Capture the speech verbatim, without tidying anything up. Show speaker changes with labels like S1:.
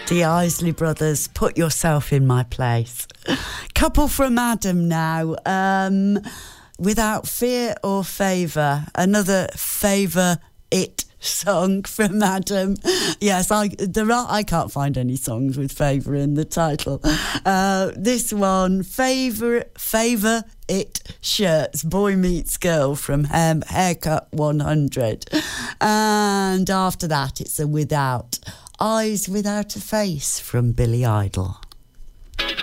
S1: The Isley Brothers, Put Yourself in My Place. Couple from Adam now. Um, Without Fear or Favour. Another Favour It song from Adam. Yes, I there are. I can't find any songs with favour in the title. Uh, this one, Favour Favour It Shirts, Boy Meets Girl from um, Haircut one hundred. And after that, it's a Without Eyes Without a Face from Billy Idol.